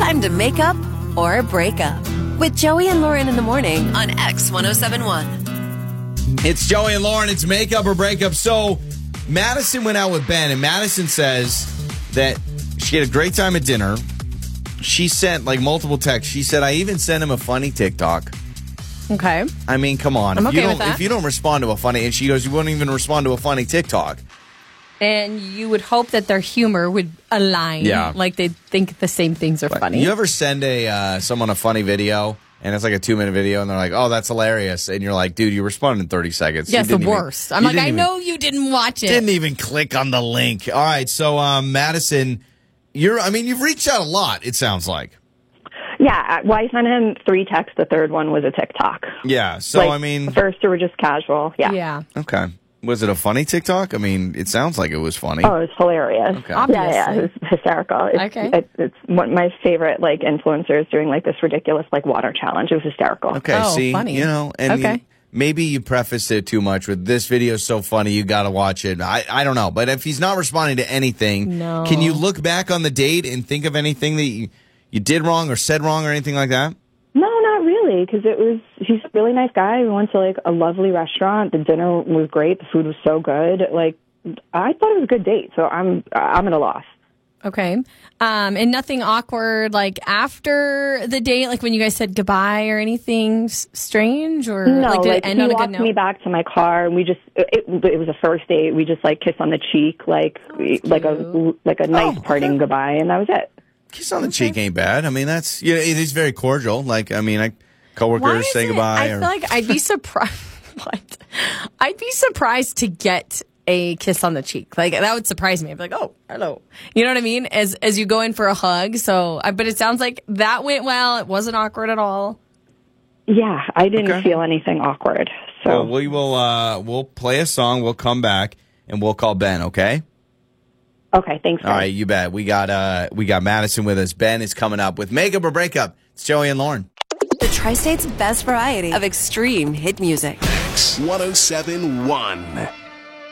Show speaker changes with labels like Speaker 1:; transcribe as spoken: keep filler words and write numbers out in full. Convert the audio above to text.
Speaker 1: time to make up or break up with Joey and Lauren in the morning on X one oh seven point one.
Speaker 2: It's Joey and Lauren. It's Makeup or Breakup. So Madison went out with Ben, and Madison says that she had a great time at dinner. She sent like multiple texts. She said, I even sent him a funny TikTok.
Speaker 3: Okay.
Speaker 2: I mean, come on.
Speaker 3: I'm
Speaker 2: if
Speaker 3: okay
Speaker 2: you don't,
Speaker 3: with that.
Speaker 2: If you don't respond to a funny, and she goes, you won't even respond to a funny TikTok.
Speaker 3: And you would hope that their humor would align.
Speaker 2: Yeah.
Speaker 3: Like they think the same things are
Speaker 2: But
Speaker 3: funny.
Speaker 2: You ever send a uh, someone a funny video, and it's like a two-minute video, and they're like, oh, that's hilarious. And you're like, dude, you responded in thirty seconds.
Speaker 3: Yes,
Speaker 2: You
Speaker 3: the
Speaker 2: didn't even-
Speaker 3: worst. I'm
Speaker 2: you
Speaker 3: like,
Speaker 2: didn't
Speaker 3: I
Speaker 2: even-
Speaker 3: know you didn't watch it.
Speaker 2: Didn't even click on the link. All right, so um, Madison, you're, I mean, you've reached out a lot, it sounds like.
Speaker 4: Yeah, well, I sent him three texts. The third one was a TikTok.
Speaker 2: Yeah, so
Speaker 4: Like,
Speaker 2: I mean.
Speaker 4: the first two were just casual. Yeah.
Speaker 3: Yeah.
Speaker 2: Okay. Was it a funny TikTok? I mean, it sounds like it was funny.
Speaker 4: Oh, it was hilarious.
Speaker 2: Okay.
Speaker 4: Yeah, yeah, it was hysterical. It's,
Speaker 3: Okay.
Speaker 4: It, it's one of my favorite, like, influencers doing, like, this ridiculous, like, water challenge. It was hysterical.
Speaker 2: Okay,
Speaker 3: Oh,
Speaker 2: see,
Speaker 3: funny.
Speaker 2: you know, and
Speaker 3: Okay.
Speaker 2: you- maybe you prefaced it too much with this video is so funny, you got to watch it. I, I don't know, but if he's not responding to anything,
Speaker 3: No.
Speaker 2: can you look back on the date and think of anything that you, you did wrong or said wrong or anything like that?
Speaker 4: No, not really, because it was, he's a really nice guy. We went to, like, a lovely restaurant. The dinner was great. The food was so good. Like, I thought it was a good date, so I'm, I'm at a loss.
Speaker 3: Okay. Um, and nothing awkward, like after the date, like when you guys said goodbye or anything s- strange, or
Speaker 4: No,
Speaker 3: like did
Speaker 4: like,
Speaker 3: it end
Speaker 4: he
Speaker 3: on a
Speaker 4: walked
Speaker 3: good
Speaker 4: me
Speaker 3: note?
Speaker 4: back to my car, and we just, it, it was a first date. We just, like, kissed on the cheek, like,
Speaker 3: that's
Speaker 4: like a,
Speaker 3: cute.
Speaker 4: like a nice
Speaker 2: Oh,
Speaker 4: parting
Speaker 2: okay.
Speaker 4: goodbye, and that was it.
Speaker 2: Kiss on the cheek ain't bad. I mean, that's, yeah, it is very cordial. Like, I mean, I,
Speaker 3: Why
Speaker 2: coworkers
Speaker 3: is
Speaker 2: say
Speaker 3: it-
Speaker 2: goodbye.
Speaker 3: I
Speaker 2: or,
Speaker 3: feel like I'd be surprised. What? I'd be surprised to get a kiss on the cheek. Like that would surprise me. I'd be like, oh, hello. You know what I mean? As as you go in for a hug. So, I- but it sounds like that went well. It wasn't awkward at all.
Speaker 4: Yeah, I didn't
Speaker 2: Okay.
Speaker 4: feel anything awkward. So
Speaker 2: well, we will, uh, we'll play a song, we'll come back, and we'll call Ben, okay?
Speaker 4: okay, thanks.
Speaker 2: All
Speaker 4: guys.
Speaker 2: right, you bet. We got uh, we got Madison with us. Ben is coming up with Makeup or Breakup. It's Joey and Lauren.
Speaker 1: The Tri-State's best variety of extreme hit music.
Speaker 5: X one oh seven point one.